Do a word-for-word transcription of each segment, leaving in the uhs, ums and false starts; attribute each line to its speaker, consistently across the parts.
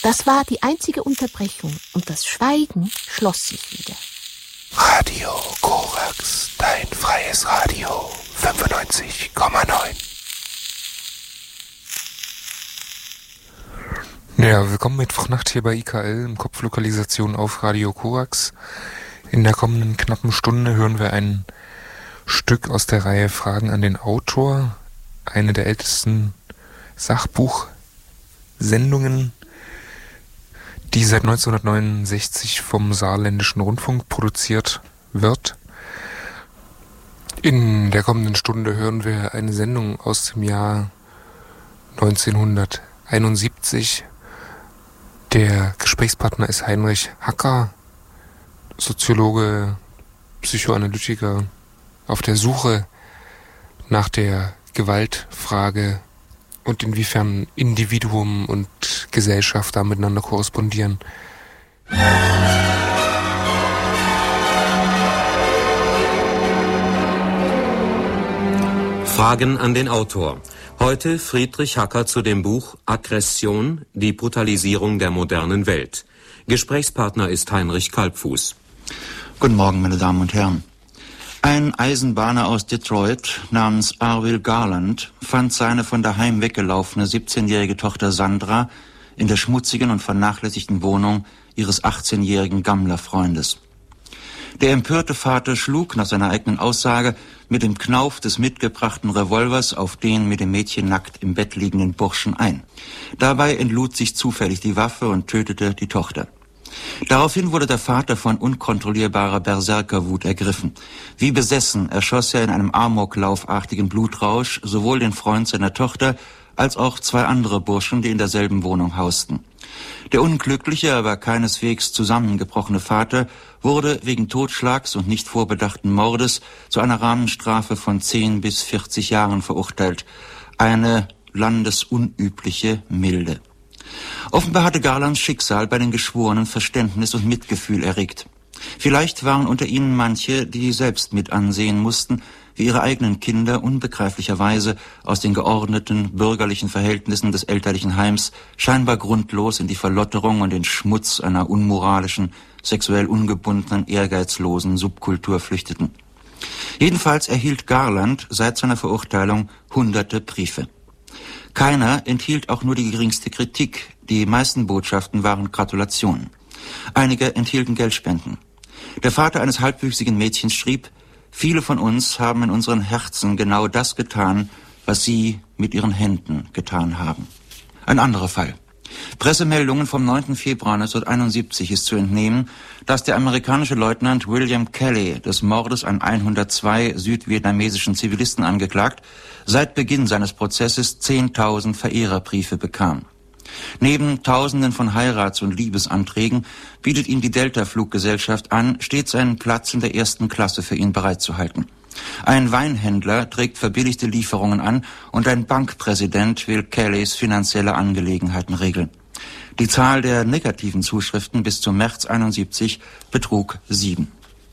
Speaker 1: Das war die einzige Unterbrechung und das Schweigen schloss sich wieder.
Speaker 2: Radio Korax, dein freies Radio, fünfundneunzig Komma neun. Ja, willkommen Mittwochnacht hier bei I K L im Kopflokalisation auf Radio Korax. In der kommenden knappen Stunde hören wir ein Stück aus der Reihe Fragen an den Autor, eine der ältesten Sachbuchsendungen, die seit neunzehnhundertneunundsechzig vom Saarländischen Rundfunk produziert wird. In der kommenden Stunde hören wir eine Sendung aus dem Jahr neunzehnhunderteinundsiebzig. Der Gesprächspartner ist Heinrich Hacker, Soziologe, Psychoanalytiker, auf der Suche nach der Gewaltfrage und inwiefern Individuum und Gesellschaft da miteinander korrespondieren.
Speaker 3: Fragen an den Autor. Heute Friedrich Hacker zu dem Buch Aggression, die Brutalisierung der modernen Welt. Gesprächspartner ist Heinrich Kalbfuß.
Speaker 4: Guten Morgen, meine Damen und Herren. Ein Eisenbahner aus Detroit namens Arvil Garland fand seine von daheim weggelaufene siebzehnjährige Tochter Sandra in der schmutzigen und vernachlässigten Wohnung ihres achtzehnjährigen Gammler-Freundes. Der empörte Vater schlug nach seiner eigenen Aussage mit dem Knauf des mitgebrachten Revolvers auf den mit dem Mädchen nackt im Bett liegenden Burschen ein. Dabei entlud sich zufällig die Waffe und tötete die Tochter. Daraufhin wurde der Vater von unkontrollierbarer Berserkerwut ergriffen. Wie besessen erschoss er in einem amoklaufartigen Blutrausch sowohl den Freund seiner Tochter als auch zwei andere Burschen, die in derselben Wohnung hausten. Der unglückliche, aber keineswegs zusammengebrochene Vater wurde wegen Totschlags und nicht vorbedachten Mordes zu einer Rahmenstrafe von zehn bis vierzig Jahren verurteilt. Eine landesunübliche Milde. Offenbar hatte Garlands Schicksal bei den Geschworenen Verständnis und Mitgefühl erregt. Vielleicht waren unter ihnen manche, die selbst mit ansehen mussten, wie ihre eigenen Kinder unbegreiflicherweise aus den geordneten bürgerlichen Verhältnissen des elterlichen Heims scheinbar grundlos in die Verlotterung und den Schmutz einer unmoralischen, sexuell ungebundenen, ehrgeizlosen Subkultur flüchteten. Jedenfalls erhielt Garland seit seiner Verurteilung hunderte Briefe. Keiner enthielt auch nur die geringste Kritik. Die meisten Botschaften waren Gratulationen. Einige enthielten Geldspenden. Der Vater eines halbwüchsigen Mädchens schrieb: Viele von uns haben in unseren Herzen genau das getan, was sie mit ihren Händen getan haben. Ein anderer Fall. Pressemeldungen vom neunten Februar neunzehnhunderteinundsiebzig ist zu entnehmen, dass der amerikanische Leutnant William Kelly des Mordes an hundertzwei südvietnamesischen Zivilisten angeklagt, seit Beginn seines Prozesses zehntausend Verehrerbriefe bekam. Neben Tausenden von Heirats- und Liebesanträgen bietet ihm die Delta-Fluggesellschaft an, stets einen Platz in der ersten Klasse für ihn bereitzuhalten. Ein Weinhändler trägt verbilligte Lieferungen an und ein Bankpräsident will Kellys finanzielle Angelegenheiten regeln. Die Zahl der negativen Zuschriften bis zum März einundsiebzig betrug sieben.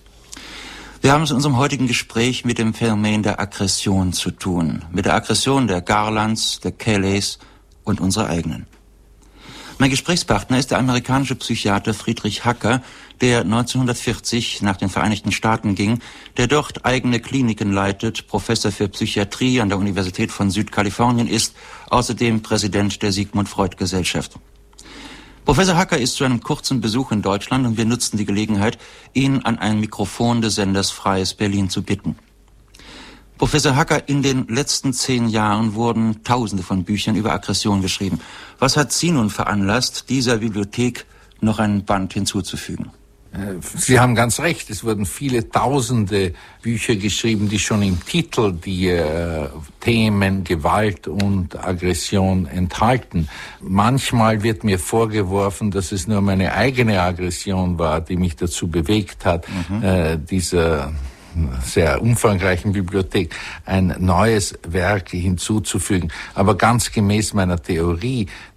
Speaker 4: Wir haben es in unserem heutigen Gespräch mit dem Phänomen der Aggression zu tun. Mit der Aggression der Garlands, der Kellys und unserer eigenen. Mein Gesprächspartner ist der amerikanische Psychiater Friedrich Hacker, der neunzehnhundertvierzig nach den Vereinigten Staaten ging, der dort eigene Kliniken leitet, Professor für Psychiatrie an der Universität von Südkalifornien ist, außerdem Präsident der Sigmund Freud Gesellschaft. Professor Hacker ist zu einem kurzen Besuch in Deutschland und wir nutzten die Gelegenheit, ihn an ein Mikrofon des Senders Freies Berlin zu bitten. Professor Hacker, in den letzten zehn Jahren wurden Tausende von Büchern über Aggression geschrieben. Was hat Sie nun veranlasst, dieser Bibliothek noch einen Band hinzuzufügen?
Speaker 5: Sie haben ganz recht, es wurden viele Tausende Bücher geschrieben, die schon im Titel die äh, Themen Gewalt und Aggression enthalten. Manchmal wird mir vorgeworfen, dass es nur meine eigene Aggression war, die mich dazu bewegt hat, mhm. äh, dieser sehr umfangreichen Bibliothek ein neues Werk hinzuzufügen. Aber ganz gemäß meiner Theorie,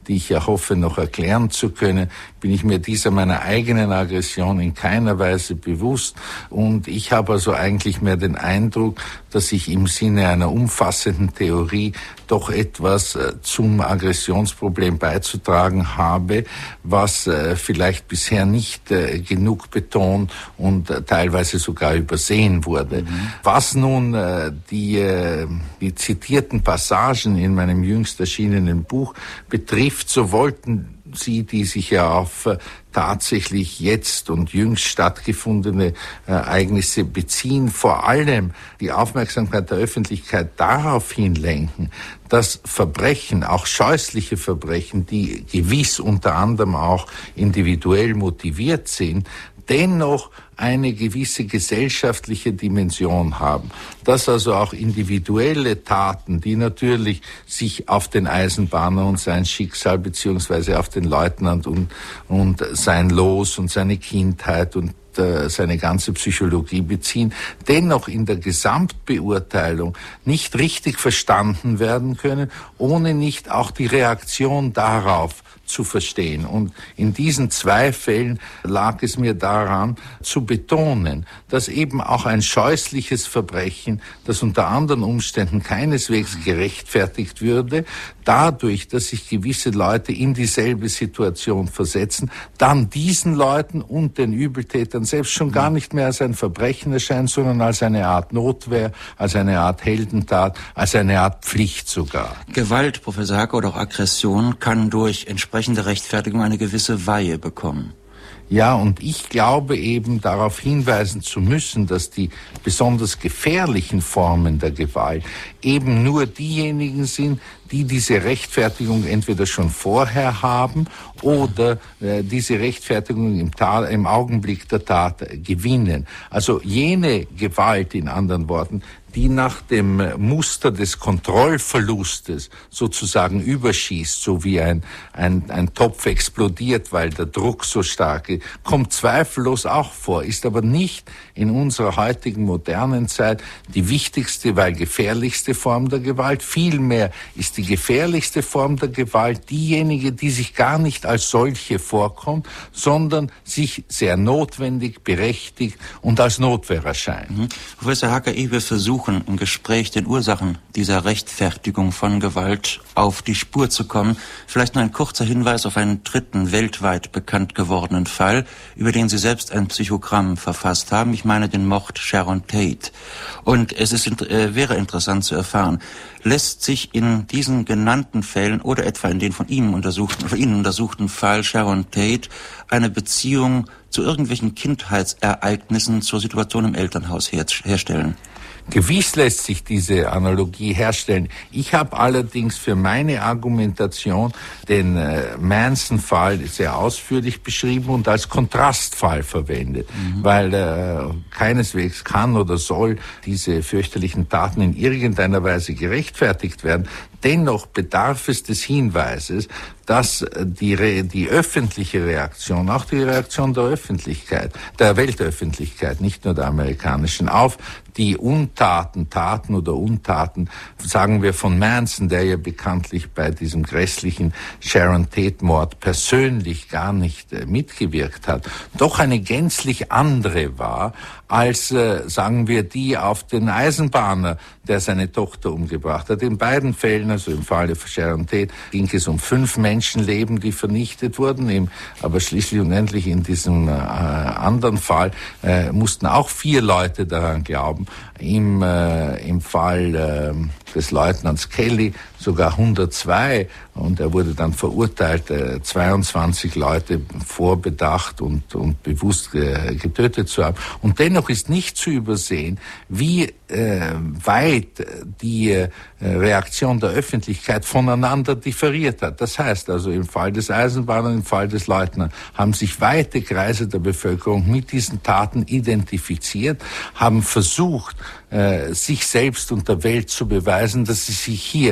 Speaker 5: die ich ja hoffe, noch erklären zu können, bin ich mir dieser meiner eigenen Aggression in keiner Weise bewusst. Und ich habe also eigentlich mehr den Eindruck, dass ich im Sinne einer umfassenden Theorie doch etwas äh, zum Aggressionsproblem beizutragen habe, was äh, vielleicht bisher nicht äh, genug betont und äh, teilweise sogar übersehen wurde. Mhm. Was nun äh, die, äh, die zitierten Passagen in meinem jüngst erschienenen Buch betrifft, so wollten Sie, die sich ja auf äh, tatsächlich jetzt und jüngst stattgefundene äh, Ereignisse beziehen, vor allem die Aufmerksamkeit der Öffentlichkeit darauf hinlenken, dass Verbrechen, auch scheußliche Verbrechen, die gewiss unter anderem auch individuell motiviert sind, dennoch eine gewisse gesellschaftliche Dimension haben. Dass also auch individuelle Taten, die natürlich sich auf den Eisenbahner und sein Schicksal beziehungsweise auf den Leutnant und, und sein Los und seine Kindheit und äh, seine ganze Psychologie beziehen, dennoch in der Gesamtbeurteilung nicht richtig verstanden werden können, ohne nicht auch die Reaktion darauf zu verstehen. Und in diesen zwei Fällen lag es mir daran, zu betonen, dass eben auch ein scheußliches Verbrechen, das unter anderen Umständen keineswegs gerechtfertigt würde, dadurch, dass sich gewisse Leute in dieselbe Situation versetzen, dann diesen Leuten und den Übeltätern selbst schon gar nicht mehr als ein Verbrechen erscheint, sondern als eine Art Notwehr, als eine Art Heldentat, als eine Art Pflicht sogar.
Speaker 4: Gewalt, Professor Hacker, oder auch Aggression kann durch entsprechende Rechtfertigung eine gewisse Weihe bekommen.
Speaker 5: Ja, und ich glaube eben darauf hinweisen zu müssen, dass die besonders gefährlichen Formen der Gewalt eben nur diejenigen sind, die diese Rechtfertigung entweder schon vorher haben oder äh, diese Rechtfertigung im, Ta- im Augenblick der Tat gewinnen. Also jene Gewalt, in anderen Worten, die nach dem Muster des Kontrollverlustes sozusagen überschießt, so wie ein, ein, ein Topf explodiert, weil der Druck so stark ist, kommt zweifellos auch vor, ist aber nicht in unserer heutigen modernen Zeit die wichtigste, weil gefährlichste Form der Gewalt. Vielmehr ist die gefährlichste Form der Gewalt diejenige, die sich gar nicht als solche vorkommt, sondern sich sehr notwendig, berechtigt und als Notwehr erscheint.
Speaker 4: Mhm. Professor Hacker, ich will versuchen, im Gespräch den Ursachen dieser Rechtfertigung von Gewalt auf die Spur zu kommen. Vielleicht nur ein kurzer Hinweis auf einen dritten weltweit bekannt gewordenen Fall, über den Sie selbst ein Psychogramm verfasst haben. Ich meine den Mord Sharon Tate. Und es ist, äh, wäre interessant zu erfahren, lässt sich in diesen genannten Fällen oder etwa in den von Ihnen untersuchten, von Ihnen untersuchten Fall Sharon Tate eine Beziehung zu irgendwelchen Kindheitsereignissen zur Situation im Elternhaus her- herstellen?
Speaker 5: Gewiss lässt sich diese Analogie herstellen. Ich habe allerdings für meine Argumentation den äh, Manson-Fall sehr ausführlich beschrieben und als Kontrastfall verwendet, mhm. weil äh, keineswegs kann oder soll diese fürchterlichen Taten in irgendeiner Weise gerechtfertigt werden. Dennoch bedarf es des Hinweises, dass die, Re- die öffentliche Reaktion, auch die Reaktion der Öffentlichkeit, der Weltöffentlichkeit, nicht nur der amerikanischen, auf die Untaten, Taten oder Untaten, sagen wir von Manson, der ja bekanntlich bei diesem grässlichen Sharon Tate-Mord persönlich gar nicht äh, mitgewirkt hat, doch eine gänzlich andere war, als, äh, sagen wir, die auf den Eisenbahner, der seine Tochter umgebracht hat. In beiden Fällen, also im Falle von Sharon Tate, ging es um fünf Menschenleben, die vernichtet wurden. Im, aber schließlich und endlich in diesem äh, anderen Fall äh, mussten auch vier Leute daran glauben. Im, äh, im Fall äh, des Leutnants Kelly sogar hundertzwei, und er wurde dann verurteilt, äh, zweiundzwanzig Leute vorbedacht und, und bewusst äh, getötet zu haben. Und dennoch ist nicht zu übersehen, wie äh, weit die äh, Reaktion der Öffentlichkeit voneinander differiert hat. Das heißt also, im Fall des Eisenbahners, im Fall des Leutnants haben sich weite Kreise der Bevölkerung mit diesen Taten identifiziert, haben versucht, äh, sich selbst und der Welt zu beweisen, dass sie sich hier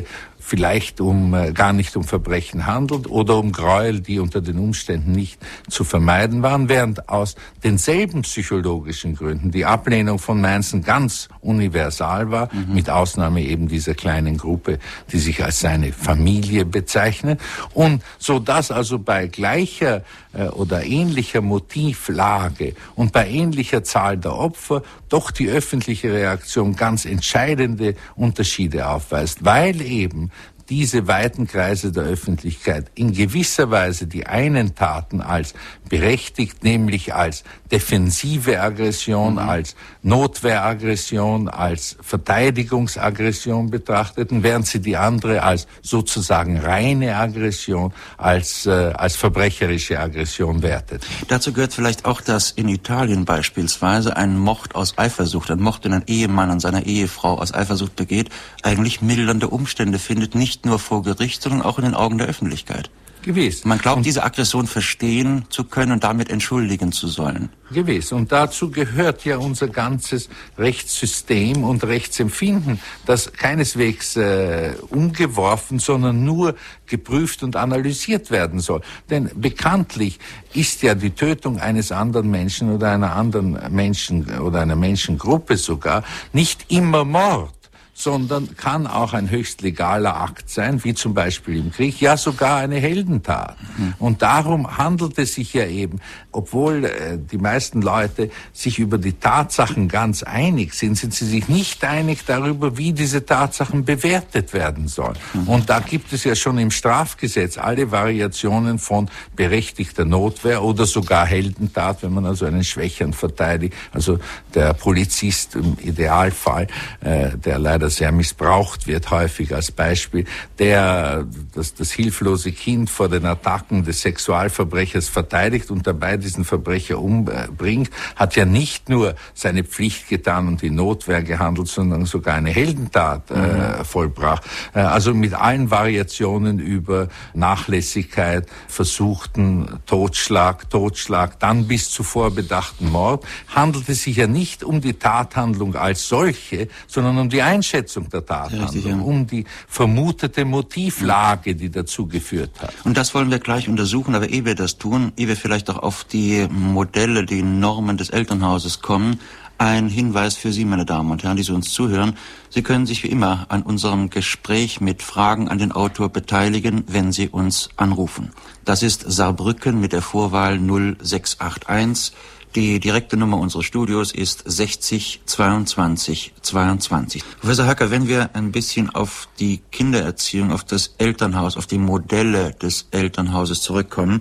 Speaker 5: vielleicht um äh, gar nicht um Verbrechen handelt oder um Gräuel, die unter den Umständen nicht zu vermeiden waren, während aus denselben psychologischen Gründen die Ablehnung von Manson ganz universal war, mhm. mit Ausnahme eben dieser kleinen Gruppe, die sich als seine Familie bezeichnet, und so dass also bei gleicher äh, oder ähnlicher Motivlage und bei ähnlicher Zahl der Opfer doch die öffentliche Reaktion ganz entscheidende Unterschiede aufweist, weil eben diese weiten Kreise der Öffentlichkeit in gewisser Weise die einen Taten als berechtigt, nämlich als defensive Aggression, mhm. als Notwehraggression, als Verteidigungsaggression betrachteten, während sie die andere als sozusagen reine Aggression, als, äh, als verbrecherische Aggression wertet.
Speaker 4: Dazu gehört vielleicht auch, dass in Italien beispielsweise ein Mord aus Eifersucht, ein Mord, den ein Ehemann an seiner Ehefrau aus Eifersucht begeht, eigentlich mildernde Umstände findet, nicht nur vor Gericht, sondern auch in den Augen der Öffentlichkeit.
Speaker 5: Gewiss.
Speaker 4: Man glaubt,
Speaker 5: und
Speaker 4: diese Aggression verstehen zu können und damit entschuldigen zu sollen.
Speaker 5: Gewiss. Und dazu gehört ja unser ganzes Rechtssystem und Rechtsempfinden, das keineswegs äh, umgeworfen, sondern nur geprüft und analysiert werden soll. Denn bekanntlich ist ja die Tötung eines anderen Menschen oder einer anderen Menschen oder einer Menschengruppe sogar nicht immer Mord, sondern kann auch ein höchst legaler Akt sein, wie zum Beispiel im Krieg, ja sogar eine Heldentat. Mhm. Und darum handelt es sich ja eben, obwohl äh, die meisten Leute sich über die Tatsachen ganz einig sind, sind sie sich nicht einig darüber, wie diese Tatsachen bewertet werden sollen. Mhm. Und da gibt es ja schon im Strafgesetz alle Variationen von berechtigter Notwehr oder sogar Heldentat, wenn man also einen Schwächeren verteidigt. Also der Polizist im Idealfall, äh, der leider sehr missbraucht wird, häufig als Beispiel, der das, das hilflose Kind vor den Attacken des Sexualverbrechers verteidigt und dabei diesen Verbrecher umbringt, hat ja nicht nur seine Pflicht getan und die Notwehr gehandelt, sondern sogar eine Heldentat äh, mhm. vollbracht. Äh, also mit allen Variationen über Nachlässigkeit, versuchten Totschlag, Totschlag, dann bis zu vorbedachten Mord, handelt es sich ja nicht um die Tathandlung als solche, sondern um die Einschätzung der Tathandlung, richtig, ja. um die vermutete Motivlage, die dazu geführt hat.
Speaker 4: Und das wollen wir gleich untersuchen, aber ehe wir das tun, ehe wir vielleicht auch auf die Modelle, die Normen des Elternhauses kommen, ein Hinweis für Sie, meine Damen und Herren, die Sie uns zuhören. Sie können sich wie immer an unserem Gespräch mit Fragen an den Autor beteiligen, wenn Sie uns anrufen. Das ist Saarbrücken mit der Vorwahl null sechs acht eins. Die direkte Nummer unseres Studios ist sechzig zweiundzwanzig zweiundzwanzig. Professor Höcker, wenn wir ein bisschen auf die Kindererziehung, auf das Elternhaus, auf die Modelle des Elternhauses zurückkommen,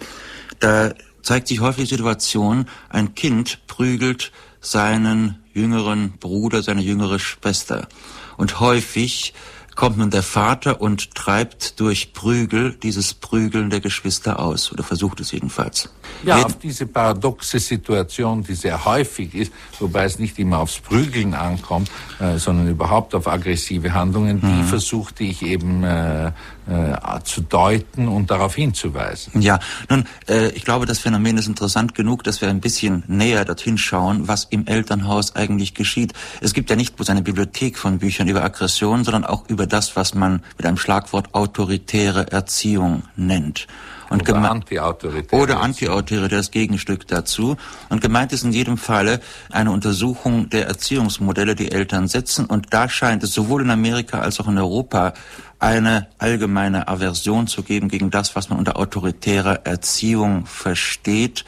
Speaker 4: da zeigt sich häufig die Situation, ein Kind prügelt seinen jüngeren Bruder, seine jüngere Schwester. Und häufig kommt nun der Vater und treibt durch Prügel dieses Prügeln der Geschwister aus, oder versucht es jedenfalls.
Speaker 5: Ja,
Speaker 4: Jetzt,
Speaker 5: auf diese paradoxe Situation, die sehr häufig ist, wobei es nicht immer aufs Prügeln ankommt, äh, sondern überhaupt auf aggressive Handlungen, die mhm. versuchte ich eben äh, äh, zu deuten und darauf hinzuweisen.
Speaker 4: Ja, nun, äh, ich glaube, das Phänomen ist interessant genug, dass wir ein bisschen näher dorthin schauen, was im Elternhaus eigentlich geschieht. Es gibt ja nicht bloß eine Bibliothek von Büchern über Aggression, sondern auch über das, was man mit einem Schlagwort autoritäre Erziehung nennt. Und
Speaker 5: oder antiautoritäre.
Speaker 4: Oder antiautoritäre, das Gegenstück dazu. Und gemeint ist in jedem Falle eine Untersuchung der Erziehungsmodelle, die Eltern setzen. Und da scheint es sowohl in Amerika als auch in Europa eine allgemeine Aversion zu geben gegen das, was man unter autoritärer Erziehung versteht,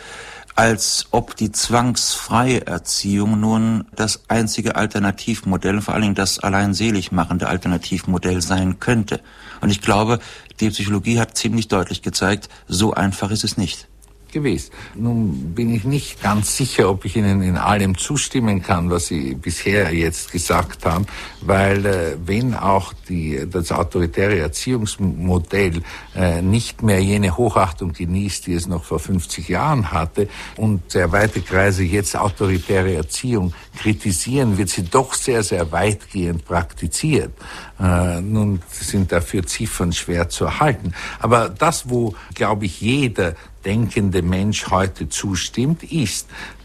Speaker 4: als ob die zwangsfreie Erziehung nun das einzige Alternativmodell, vor allen Dingen das allein selig machende Alternativmodell sein könnte. Und ich glaube, die Psychologie hat ziemlich deutlich gezeigt, so einfach ist es nicht.
Speaker 5: Gewiss. Nun bin ich nicht ganz sicher, ob ich Ihnen in allem zustimmen kann, was Sie bisher jetzt gesagt haben, weil äh, wenn auch die, das autoritäre Erziehungsmodell äh, nicht mehr jene Hochachtung genießt, die es noch vor fünfzig Jahren hatte, und sehr weite Kreise jetzt autoritäre Erziehung kritisieren, wird sie doch sehr, sehr weitgehend praktiziert. Äh, nun sind dafür Ziffern schwer zu erhalten. Aber das, wo, glaube ich, jeder denkende Mensch heute zustimmt, ist,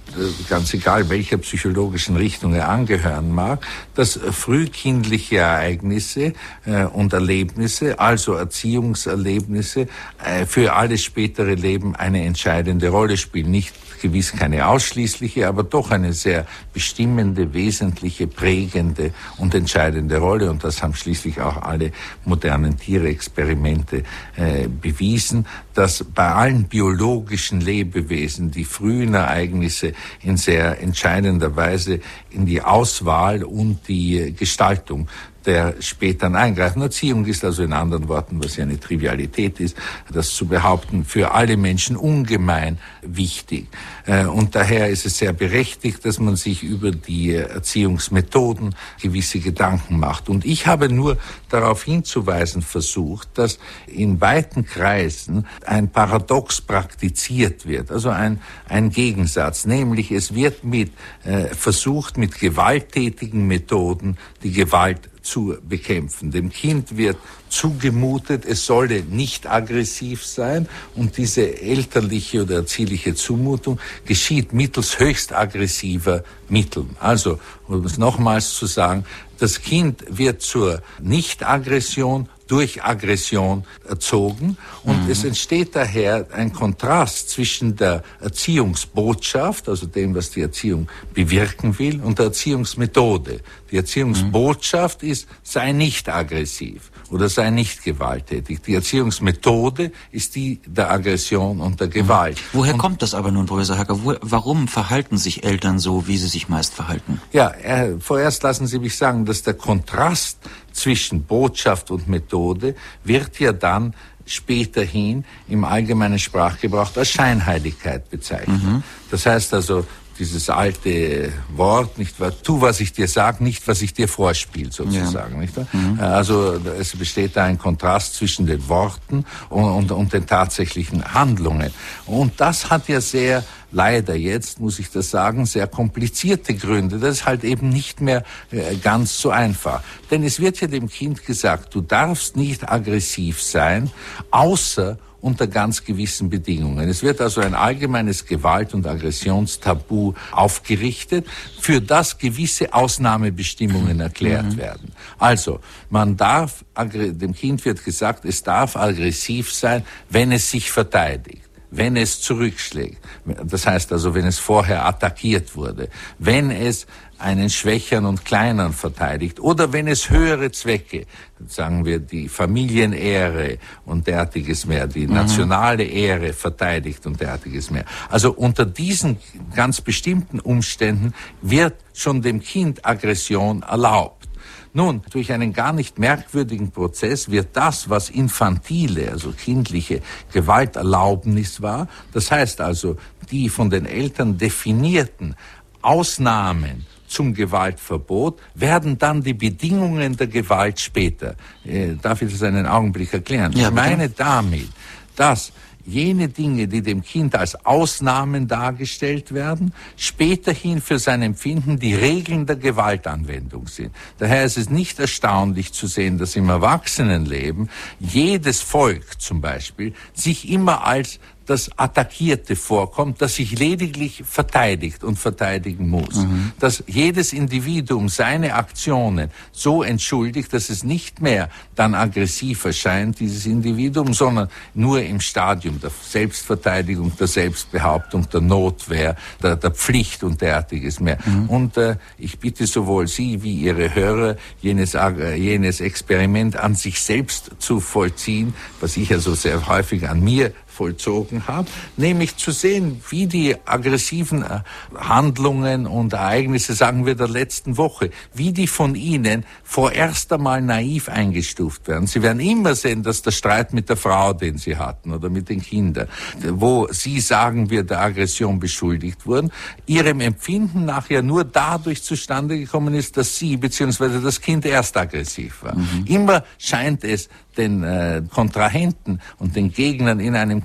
Speaker 5: ganz egal welcher psychologischen Richtung er angehören mag, dass frühkindliche Ereignisse äh, und Erlebnisse, also Erziehungserlebnisse, äh, für alles spätere Leben eine entscheidende Rolle spielen. Nicht gewiss keine ausschließliche, aber doch eine sehr bestimmende, wesentliche, prägende und entscheidende Rolle. Und das haben schließlich auch alle modernen Tierexperimente äh, bewiesen, dass bei allen biologischen Lebewesen die frühen Ereignisse in sehr entscheidender Weise in die Auswahl und die Gestaltung der späteren eingreifen. Erziehung ist also in anderen Worten, was ja eine Trivialität ist, das zu behaupten, für alle Menschen ungemein wichtig. Und daher ist es sehr berechtigt, dass man sich über die Erziehungsmethoden gewisse Gedanken macht. Und ich habe nur darauf hinzuweisen versucht, dass in weiten Kreisen ein Paradox praktiziert wird, also ein, ein Gegensatz, nämlich es wird mit äh, versucht, mit gewalttätigen Methoden die Gewalt zu bekämpfen. Dem Kind wird zugemutet, es solle nicht aggressiv sein, und diese elterliche oder erzieheliche Zumutung geschieht mittels höchst aggressiver Mittel. Also, um es nochmals zu sagen, das Kind wird zur Nicht-Aggression durch Aggression erzogen, und mhm. es entsteht daher ein Kontrast zwischen der Erziehungsbotschaft, also dem, was die Erziehung bewirken will, und der Erziehungsmethode. Die Erziehungsbotschaft mhm. ist, sei nicht aggressiv oder sei nicht gewalttätig. Die Erziehungsmethode ist die der Aggression und der Gewalt.
Speaker 4: Woher
Speaker 5: und,
Speaker 4: kommt das aber nun, Professor Hacker? Wo, warum verhalten sich Eltern so, wie sie sich meist verhalten?
Speaker 5: Ja, äh, vorerst lassen Sie mich sagen, dass der Kontrast zwischen Botschaft und Methode wird ja dann späterhin im allgemeinen Sprachgebrauch als Scheinheiligkeit bezeichnet. Mhm. Das heißt also, dieses alte Wort, nicht wahr? Tu, was ich dir sage, nicht, was ich dir vorspiele, sozusagen, ja. nicht wahr? Mhm. Also es besteht da ein Kontrast zwischen den Worten und, und, und den tatsächlichen Handlungen. Und das hat ja sehr, leider jetzt, muss ich das sagen, sehr komplizierte Gründe. Das ist halt eben nicht mehr äh, ganz so einfach. Denn es wird ja dem Kind gesagt, du darfst nicht aggressiv sein, außer unter ganz gewissen Bedingungen. Es wird also ein allgemeines Gewalt- und Aggressionstabu aufgerichtet, für das gewisse Ausnahmebestimmungen erklärt mhm. werden. Also, man darf, dem Kind wird gesagt, es darf aggressiv sein, wenn es sich verteidigt, wenn es zurückschlägt. Das heißt also, wenn es vorher attackiert wurde, wenn es einen Schwächeren und Kleineren verteidigt oder wenn es höhere Zwecke, sagen wir die Familienehre und derartiges mehr, die nationale Ehre verteidigt und derartiges mehr. Also unter diesen ganz bestimmten Umständen wird schon dem Kind Aggression erlaubt. Nun, durch einen gar nicht merkwürdigen Prozess wird das, was infantile, also kindliche Gewalterlaubnis war, das heißt also die von den Eltern definierten Ausnahmen zum Gewaltverbot, werden dann die Bedingungen der Gewalt später. Äh, darf ich das einen Augenblick erklären? Ja, ich meine damit, dass jene Dinge, die dem Kind als Ausnahmen dargestellt werden, späterhin für sein Empfinden die Regeln der Gewaltanwendung sind. Daher ist es nicht erstaunlich zu sehen, dass im Erwachsenenleben jedes Volk zum Beispiel sich immer als das Attackierte vorkommt, das sich lediglich verteidigt und verteidigen muss. Mhm. Dass jedes Individuum seine Aktionen so entschuldigt, dass es nicht mehr dann aggressiv erscheint, dieses Individuum, sondern nur im Stadium der Selbstverteidigung, der Selbstbehauptung, der Notwehr, der, der Pflicht und derartiges mehr. Mhm. Und äh, ich bitte sowohl Sie wie Ihre Hörer, jenes, äh, jenes Experiment an sich selbst zu vollziehen, was ich also sehr häufig an mir vollzogen habe, nämlich zu sehen, wie die aggressiven Handlungen und Ereignisse, sagen wir, der letzten Woche, wie die von Ihnen vorerst einmal naiv eingestuft werden. Sie werden immer sehen, dass der Streit mit der Frau, den Sie hatten, oder mit den Kindern, wo Sie, sagen wir, der Aggression beschuldigt wurden, Ihrem Empfinden nachher nur dadurch zustande gekommen ist, dass Sie bzw. das Kind erst aggressiv war. Mhm. Immer scheint es den äh, Kontrahenten und den Gegnern in einem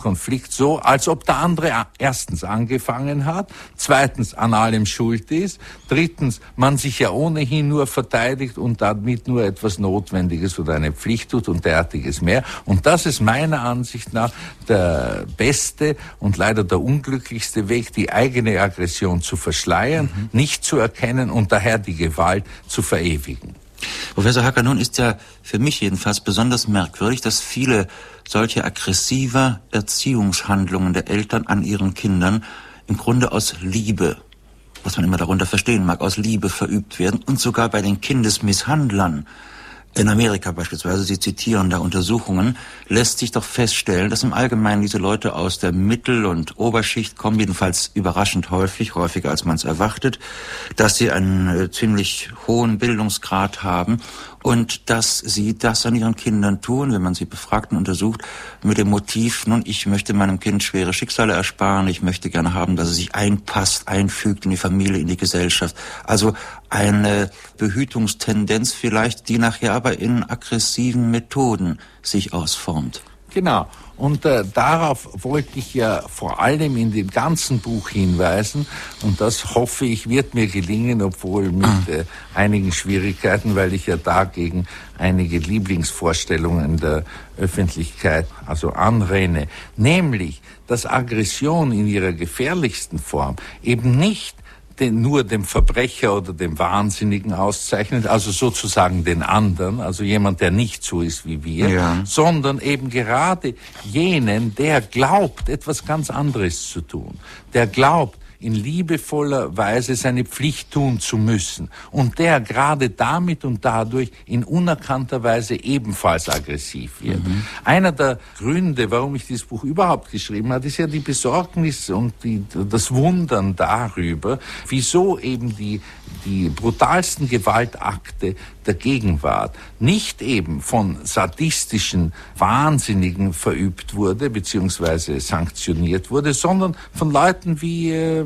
Speaker 5: Konflikt so, als ob der andere erstens angefangen hat, zweitens an allem schuld ist, drittens man sich ja ohnehin nur verteidigt und damit nur etwas Notwendiges oder eine Pflicht tut und derartiges mehr. Und das ist meiner Ansicht nach der beste und leider der unglücklichste Weg, die eigene Aggression zu verschleiern, mhm. nicht zu erkennen und daher die Gewalt zu verewigen.
Speaker 4: Professor Hacker, nun ist ja für mich jedenfalls besonders merkwürdig, dass viele solche aggressiver Erziehungshandlungen der Eltern an ihren Kindern im Grunde aus Liebe, was man immer darunter verstehen mag, aus Liebe verübt werden und sogar bei den Kindesmisshandlern. In Amerika beispielsweise, Sie zitieren da Untersuchungen, lässt sich doch feststellen, dass im Allgemeinen diese Leute aus der Mittel- und Oberschicht kommen, jedenfalls überraschend häufig, häufiger als man es erwartet, dass sie einen äh, ziemlich hohen Bildungsgrad haben und dass sie das an ihren Kindern tun, wenn man sie befragt und untersucht, mit dem Motiv, nun, ich möchte meinem Kind schwere Schicksale ersparen, ich möchte gerne haben, dass es sich einpasst, einfügt in die Familie, in die Gesellschaft. Also eine Behütungstendenz vielleicht, die nachher aber in aggressiven Methoden sich ausformt.
Speaker 5: Genau. Und äh, darauf wollte ich ja vor allem in dem ganzen Buch hinweisen. Und das hoffe ich, wird mir gelingen, obwohl mit äh, einigen Schwierigkeiten, weil ich ja dagegen einige Lieblingsvorstellungen der Öffentlichkeit also anrenne. Nämlich, dass Aggression in ihrer gefährlichsten Form eben nicht den, nur dem Verbrecher oder dem Wahnsinnigen auszeichnet, also sozusagen den anderen, also jemand, der nicht so ist wie wir, ja. sondern eben gerade jenen, der glaubt, etwas ganz anderes zu tun, der glaubt, in liebevoller Weise seine Pflicht tun zu müssen und der gerade damit und dadurch in unerkannter Weise ebenfalls aggressiv wird. Mhm. Einer der Gründe, warum ich dieses Buch überhaupt geschrieben habe, ist ja die Besorgnis und die, das Wundern darüber, wieso eben die, die brutalsten Gewaltakte der Gegenwart nicht eben von sadistischen Wahnsinnigen verübt wurde, beziehungsweise sanktioniert wurde, sondern von Leuten wie äh,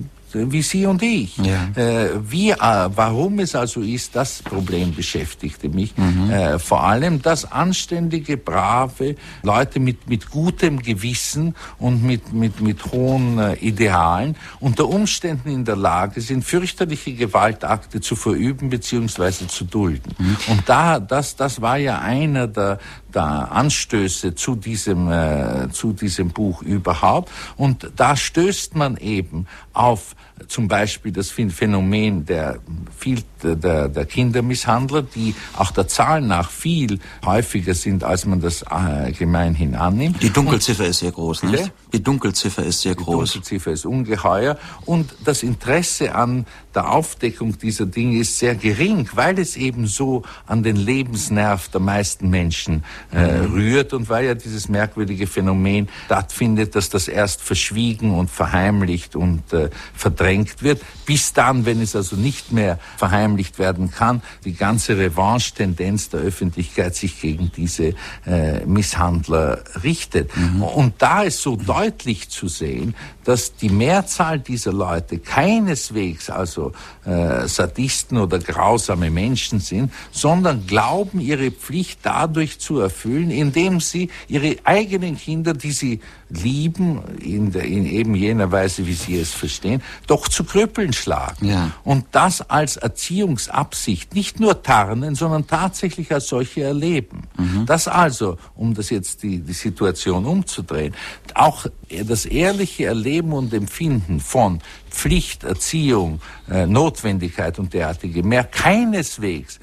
Speaker 5: wie Sie und ich. Ja. Äh, wie, äh, warum es also ist, das Problem beschäftigte mich. Mhm. Äh, vor allem, dass anständige, brave Leute mit, mit gutem Gewissen und mit, mit, mit hohen äh, Idealen unter Umständen in der Lage sind, fürchterliche Gewaltakte zu verüben bzw. zu dulden. Mhm. Und da, das, das war ja einer der, der Anstöße zu diesem, äh, zu diesem Buch überhaupt. Und da stößt man eben auf zum Beispiel das Phänomen der, viel, der, der Kindermisshandler, die auch der Zahl nach viel häufiger sind, als man das äh, gemeinhin annimmt.
Speaker 4: Die Dunkelziffer und, ist sehr groß, nicht? Bitte? Die Dunkelziffer ist sehr
Speaker 5: die
Speaker 4: groß.
Speaker 5: Die Dunkelziffer ist ungeheuer und das Interesse an der Aufdeckung dieser Dinge ist sehr gering, weil es eben so an den Lebensnerv der meisten Menschen äh, mhm. rührt und weil ja dieses merkwürdige Phänomen stattfindet, dass das erst verschwiegen und verheimlicht und äh, verdrängt wird, bis dann, wenn es also nicht mehr verheimlicht werden kann, die ganze Revanche-Tendenz der Öffentlichkeit sich gegen diese äh, Misshandler richtet. Mhm. Und da ist so deutlich zu sehen, dass die Mehrzahl dieser Leute keineswegs also äh, Sadisten oder grausame Menschen sind, sondern glauben, ihre Pflicht dadurch zu erfüllen, indem sie ihre eigenen Kinder, die sie lieben, in, der, in eben jener Weise, wie sie es verstehen, doch zu Krüppeln schlagen. Ja. Und das als Erziehungsabsicht nicht nur tarnen, sondern tatsächlich als solche erleben. Mhm. Das also, um das jetzt die, die Situation umzudrehen, auch das ehrliche Erleben und Empfinden von Pflicht, Erziehung, äh, Notwendigkeit und derartige mehr keineswegs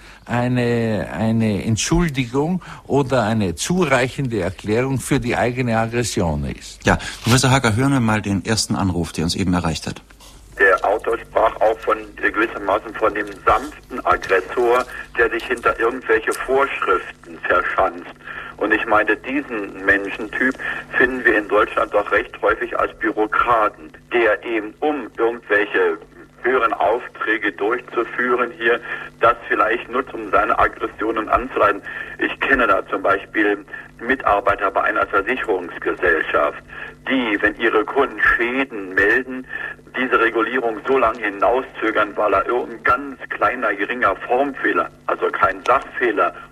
Speaker 5: eine, eine Entschuldigung oder eine zureichende Erklärung für die eigene Aggression ist.
Speaker 4: Ja, Professor Hacker, hören wir mal den ersten Anruf, der uns eben erreicht hat.
Speaker 6: Der Autor sprach auch von gewissermaßen von dem sanften Aggressor, der sich hinter irgendwelche Vorschriften verschanzt. Und ich meine, diesen Menschentyp finden wir in Deutschland doch recht häufig als Bürokraten, der eben um irgendwelche höheren Aufträge durchzuführen hier, das vielleicht nutzt, um seine Aggressionen anzuleiten. Ich kenne da zum Beispiel Mitarbeiter bei einer Versicherungsgesellschaft, die, wenn ihre Kunden Schäden melden, diese Regulierung so lange hinauszögern, weil er irgendein ganz kleiner, geringer Formfehler, also kein Sachfehler,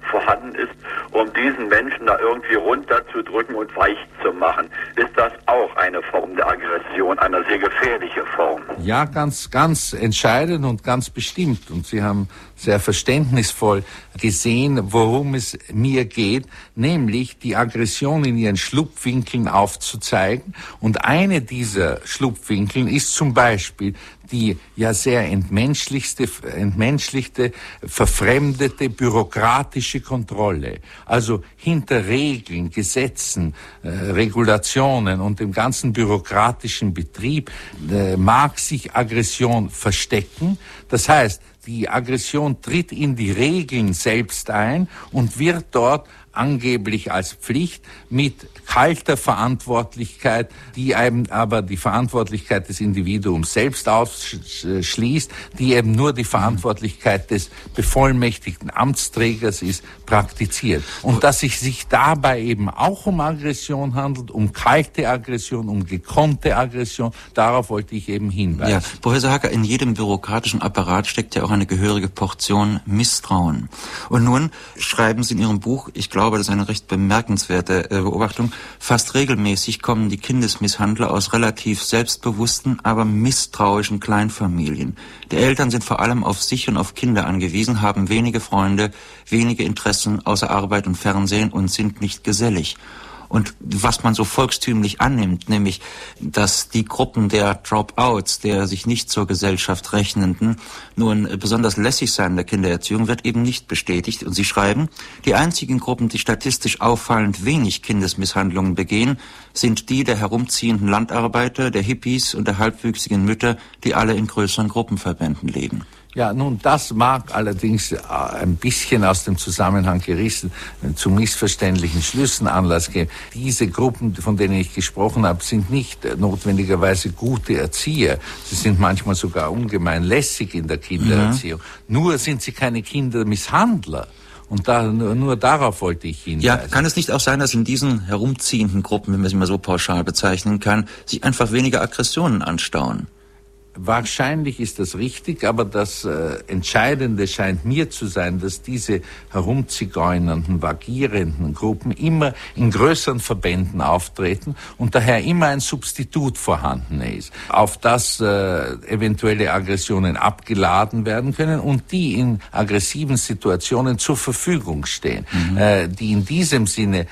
Speaker 6: vorhanden ist, um diesen Menschen da irgendwie runterzudrücken und weich zu machen. Ist das auch eine Form der Aggression, eine sehr gefährliche Form?
Speaker 5: Ja, ganz, ganz entscheidend und ganz bestimmt. Und Sie haben sehr verständnisvoll gesehen, worum es mir geht, nämlich die Aggression in ihren Schlupfwinkeln aufzuzeigen. Und eine dieser Schlupfwinkeln ist zum Beispiel die ja sehr entmenschlichste, entmenschlichte, verfremdete, bürokratische Kontrolle. Also hinter Regeln, Gesetzen, äh, Regulationen und dem ganzen bürokratischen Betrieb äh, mag sich Aggression verstecken. Das heißt, die Aggression tritt in die Regeln selbst ein und wird dort angeblich als Pflicht mit kalter Verantwortlichkeit, die eben aber die Verantwortlichkeit des Individuums selbst ausschließt, die eben nur die Verantwortlichkeit des bevollmächtigten Amtsträgers ist, praktiziert. Und dass es sich dabei eben auch um Aggression handelt, um kalte Aggression, um gekonnte Aggression, darauf wollte ich eben hinweisen.
Speaker 4: Ja, Professor Hacker, in jedem bürokratischen Apparat steckt ja auch eine gehörige Portion Misstrauen. Und nun schreiben Sie in Ihrem Buch, ich glaube, das ist eine recht bemerkenswerte äh, Beobachtung, fast regelmäßig kommen die Kindesmisshandler aus relativ selbstbewussten, aber misstrauischen Kleinfamilien. Die Eltern sind vor allem auf sich und auf Kinder angewiesen, haben wenige Freunde, wenige Interessen außer Arbeit und Fernsehen und sind nicht gesellig. Und was man so volkstümlich annimmt, nämlich, dass die Gruppen der Dropouts, der sich nicht zur Gesellschaft rechnenden, nun besonders lässig seien in der Kindererziehung, wird eben nicht bestätigt. Und Sie schreiben, die einzigen Gruppen, die statistisch auffallend wenig Kindesmisshandlungen begehen, sind die der herumziehenden Landarbeiter, der Hippies und der halbwüchsigen Mütter, die alle in größeren Gruppenverbänden leben.
Speaker 5: Ja, nun, das mag allerdings ein bisschen aus dem Zusammenhang gerissen zu missverständlichen Schlüssen Anlass geben. Diese Gruppen, von denen ich gesprochen habe, sind nicht notwendigerweise gute Erzieher. Sie sind manchmal sogar ungemein lässig in der Kindererziehung. Mhm. Nur sind sie keine Kindermisshandler. Und da, nur, nur darauf wollte ich hinweisen.
Speaker 4: Ja, kann es nicht auch sein, dass in diesen herumziehenden Gruppen, wenn man sie mal so pauschal bezeichnen kann, sich einfach weniger Aggressionen anstauen?
Speaker 5: Wahrscheinlich ist das richtig, aber das äh, Entscheidende scheint mir zu sein, dass diese herumzigeunernden, vagierenden Gruppen immer in größeren Verbänden auftreten und daher immer ein Substitut vorhanden ist, auf das äh, eventuelle Aggressionen abgeladen werden können und die in aggressiven Situationen zur Verfügung stehen. Mhm. Äh, die in diesem Sinne